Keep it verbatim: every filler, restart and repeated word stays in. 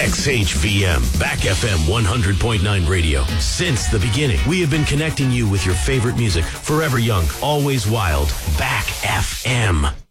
X H V M, Back F M one hundred point nine radio. Since the beginning, we have been connecting you with your favorite music. Forever young, always wild. Back F M.